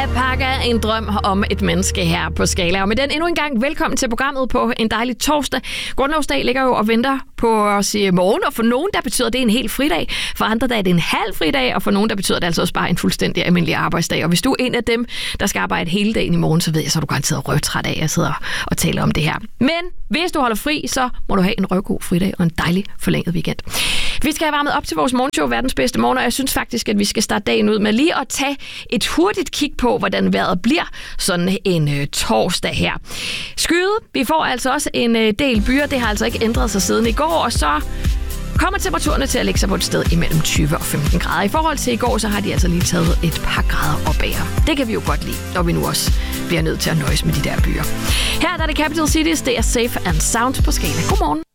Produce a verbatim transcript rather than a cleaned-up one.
Alpaca, en drøm om et menneske her på Skala. Og med den endnu en gang velkommen til programmet på en dejlig torsdag. Grundlovsdag ligger jo og venter på os i morgen, og for nogen der betyder det en helt fridag. For andre der er det en halv fridag, og for nogen der betyder det altså også bare en fuldstændig almindelig arbejdsdag. Og hvis du er en af dem, der skal arbejde hele dagen i morgen, så ved jeg, så er du garanteret røvtræt af at sidde og tale om det her. Men hvis du holder fri, så må du have en røvgod fridag og en dejlig forlænget weekend. Vi skal have varmet op til vores morgenshow, verdens bedste morgen, og jeg synes faktisk, at vi skal starte dagen ud med lige at tage et hurtigt kig på, hvordan vejret bliver sådan en øh, torsdag her. Skyet, vi får altså også en øh, del byer, det har altså ikke ændret sig siden i går, og så kommer temperaturerne til at lægge sig på et sted imellem tyve og femten grader. I forhold til i går, så har de altså lige taget et par grader op af her. Det kan vi jo godt lide, når vi nu også bliver nødt til at nøjes med de der byer. Her der er det Capital Cities, det er Safe and Sound på Skala. Godmorgen.